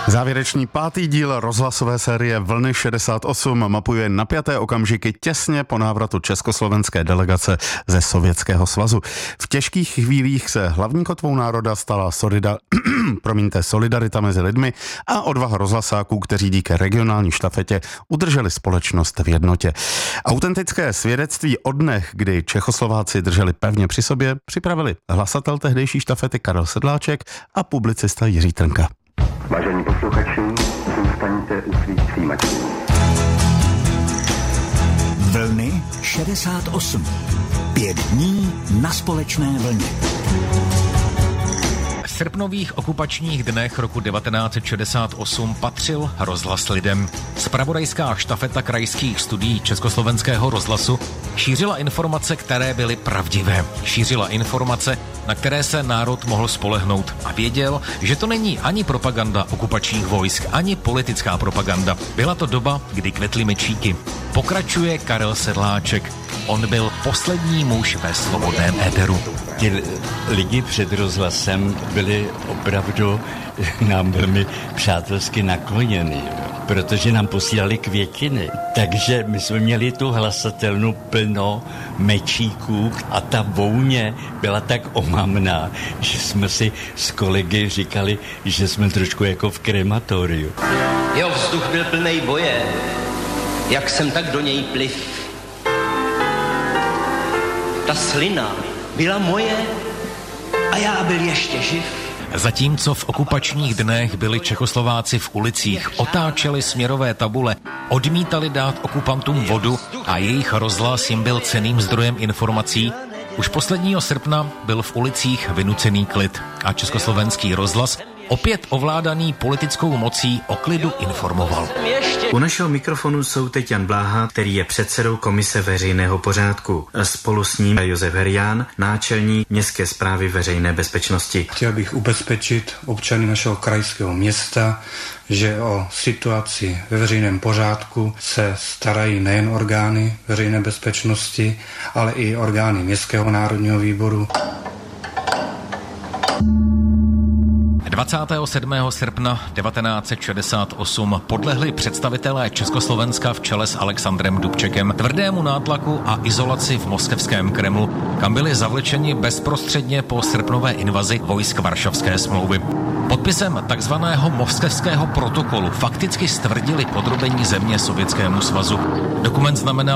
Závěrečný 5. díl rozhlasové série Vlny 68 mapuje napjaté okamžiky těsně po návratu československé delegace ze Sovětského svazu. V těžkých chvílích se hlavní kotvou národa stala solidarita mezi lidmi a odvaha rozhlasáků, kteří díky regionální štafetě udrželi společnost v jednotě. Autentické svědectví o dnech, kdy Čechoslováci drželi pevně při sobě, připravili hlasatel tehdejší štafety Karel Sedláček a publicista Jiří Trnka. Vážení posluchači, zůstaňte u svých přijímačů. Vlny 68. 5 dní na společné vlně. V srpnových okupačních dnech roku 1968 patřil rozhlas lidem. Zpravodajská štafeta krajských studií Československého rozhlasu šířila informace, které byly pravdivé. Šířila informace, na které se národ mohl spolehnout a věděl, že to není ani propaganda okupačních vojsk, ani politická propaganda. Byla to doba, kdy kvetly mečíky. Pokračuje Karel Sedláček. On byl poslední muž ve svobodném éteru. Ti lidi před rozhlasem byli opravdu nám velmi přátelsky nakloněni, protože nám posílali květiny. Takže my jsme měli tu hlasatelnu plno mečíků a ta vůně byla tak omamná, že jsme si s kolegy říkali, že jsme trošku jako v krematoriu. Jo, vzduch byl plnej boje, jak jsem tak do něj pliv. Ta slina byla moje a já byl ještě živ. Zatímco v okupačních dnech byli Čechoslováci v ulicích, otáčeli směrové tabule, odmítali dát okupantům vodu a jejich rozhlas jim byl cenným zdrojem informací, už posledního srpna byl v ulicích vynucený klid a československý rozhlas, opět ovládaný politickou mocí, o klidu informoval. U našeho mikrofonu jsou teď Jan Bláha, který je předsedou Komise veřejného pořádku. Spolu s ním Josef Herián, náčelník Městské správy veřejné bezpečnosti. Chtěl bych ubezpečit občany našeho krajského města, že o situaci ve veřejném pořádku se starají nejen orgány veřejné bezpečnosti, ale i orgány Městského národního výboru. 27. srpna 1968 podlehli představitelé Československa v čele s Alexandrem Dubčekem tvrdému nátlaku a izolaci v moskevském Kremlu, kam byli zavlečeni bezprostředně po srpnové invazi vojsk Varšavské smlouvy. Podpisem takzvaného moskevského protokolu fakticky stvrdili podrobení země Sovětskému svazu. Dokument znamenal